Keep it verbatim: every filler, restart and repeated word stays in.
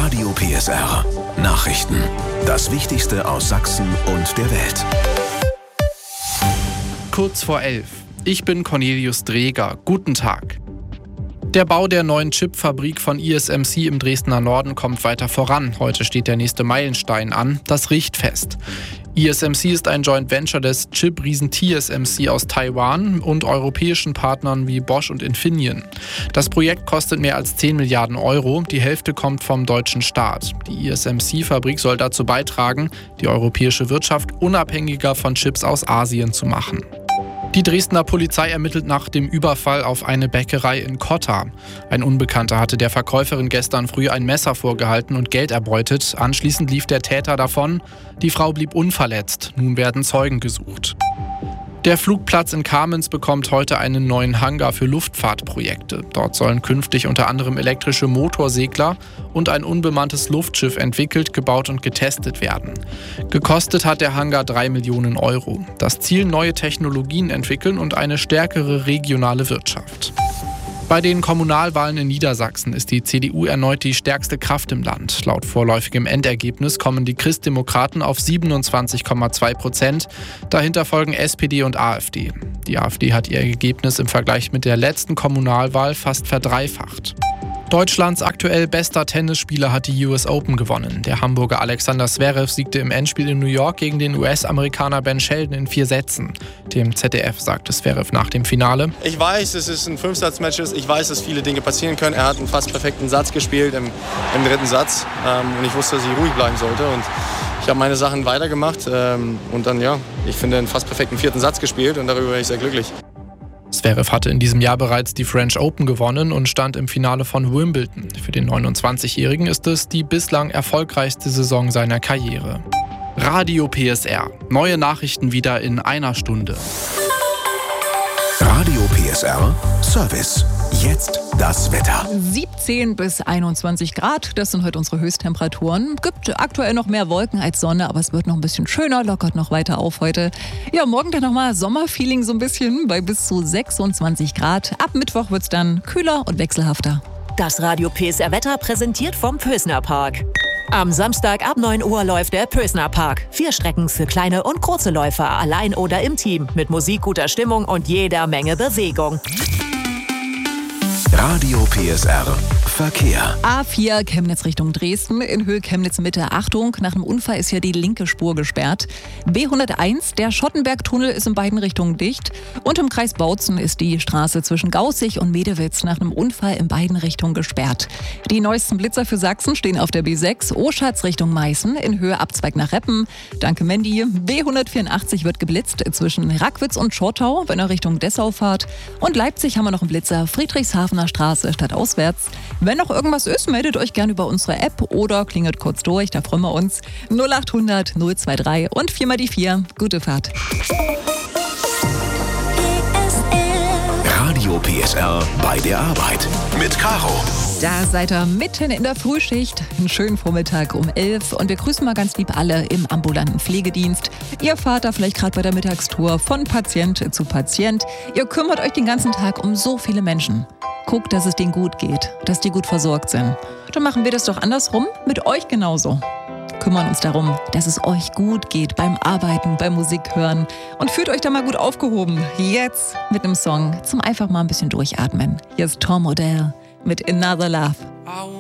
Radio P S R. Nachrichten. Das Wichtigste aus Sachsen und der Welt. Kurz vor elf. Ich bin Cornelius Dreger. Guten Tag. Der Bau der neuen Chipfabrik von I S M C im Dresdner Norden kommt weiter voran. Heute steht der nächste Meilenstein an, das Richtfest. I S M C ist ein Joint Venture des Chip-Riesen T S M C aus Taiwan und europäischen Partnern wie Bosch und Infineon. Das Projekt kostet mehr als zehn Milliarden Euro. Die Hälfte kommt vom deutschen Staat. Die I S M C-Fabrik soll dazu beitragen, die europäische Wirtschaft unabhängiger von Chips aus Asien zu machen. Die Dresdner Polizei ermittelt nach dem Überfall auf eine Bäckerei in Kotta. Ein Unbekannter hatte der Verkäuferin gestern früh ein Messer vorgehalten und Geld erbeutet. Anschließend lief der Täter davon. Die Frau blieb unverletzt. Nun werden Zeugen gesucht. Der Flugplatz in Kamenz bekommt heute einen neuen Hangar für Luftfahrtprojekte. Dort sollen künftig unter anderem elektrische Motorsegler und ein unbemanntes Luftschiff entwickelt, gebaut und getestet werden. Gekostet hat der Hangar drei Millionen Euro. Das Ziel: neue Technologien entwickeln und eine stärkere regionale Wirtschaft. Bei den Kommunalwahlen in Niedersachsen ist die C D U erneut die stärkste Kraft im Land. Laut vorläufigem Endergebnis kommen die Christdemokraten auf siebenundzwanzig Komma zwei Prozent. Dahinter folgen S P D und AfD. Die AfD hat ihr Ergebnis im Vergleich mit der letzten Kommunalwahl fast verdreifacht. Deutschlands aktuell bester Tennisspieler hat die U S Open gewonnen. Der Hamburger Alexander Zverev siegte im Endspiel in New York gegen den U S-Amerikaner Ben Shelton in vier Sätzen. Dem Z D F sagte Zverev nach dem Finale: Ich weiß, dass es ein Fünfsatz-Match ist. Ich weiß, dass viele Dinge passieren können. Er hat einen fast perfekten Satz gespielt im, im dritten Satz. Ähm, und ich wusste, dass ich ruhig bleiben sollte. Und ich habe meine Sachen weitergemacht. Ähm, und dann, ja, ich finde, einen fast perfekten vierten Satz gespielt. Und darüber bin ich sehr glücklich. Zverev hatte in diesem Jahr bereits die French Open gewonnen und stand im Finale von Wimbledon. Für den neunundzwanzigjährigen ist es die bislang erfolgreichste Saison seiner Karriere. Radio P S R. Neue Nachrichten wieder in einer Stunde. Radio P S R Service. Jetzt das Wetter. siebzehn bis einundzwanzig Grad, das sind heute unsere Höchsttemperaturen. Gibt aktuell noch mehr Wolken als Sonne, aber es wird noch ein bisschen schöner, lockert noch weiter auf heute. Ja, morgen dann nochmal Sommerfeeling so ein bisschen bei bis zu sechsundzwanzig Grad. Ab Mittwoch wird es dann kühler und wechselhafter. Das Radio P S R Wetter präsentiert vom Pösner Park. Am Samstag ab neun Uhr läuft der Pösner Park. Vier Strecken für kleine und große Läufer, allein oder im Team. Mit Musik, guter Stimmung und jeder Menge Bewegung. Radio P S R Verkehr. A vier Chemnitz Richtung Dresden, in Höhe Chemnitz Mitte. Achtung, nach einem Unfall ist hier die linke Spur gesperrt. B hunderteins, der Schottenbergtunnel ist in beiden Richtungen dicht. Und im Kreis Bautzen ist die Straße zwischen Gaußig und Medewitz nach einem Unfall in beiden Richtungen gesperrt. Die neuesten Blitzer für Sachsen stehen auf der B sechs, Oschatz Richtung Meißen, in Höhe Abzweig nach Reppen. Danke Mandy. B hundertvierundachtzig wird geblitzt zwischen Rackwitz und Schottau, wenn ihr Richtung Dessau fahrt. Und Leipzig haben wir noch einen Blitzer, Friedrichshafener Straße statt auswärts. Wenn noch irgendwas ist, meldet euch gerne über unsere App oder klingelt kurz durch, da freuen wir uns. null achthundert null dreiundzwanzig und vier mal die vier. Gute Fahrt. Radio P S R bei der Arbeit mit Caro. Da seid ihr mitten in der Frühschicht. Einen schönen Vormittag um elf und wir grüßen mal ganz lieb alle im ambulanten Pflegedienst. Ihr fahrt da vielleicht gerade bei der Mittagstour von Patient zu Patient. Ihr kümmert euch den ganzen Tag um so viele Menschen. Guckt, dass es denen gut geht, dass die gut versorgt sind. Dann machen wir das doch andersrum, mit euch genauso. Kümmern uns darum, dass es euch gut geht beim Arbeiten, beim Musik hören und fühlt euch da mal gut aufgehoben. Jetzt mit einem Song zum einfach mal ein bisschen durchatmen. Hier ist Tom Odell mit Another Love.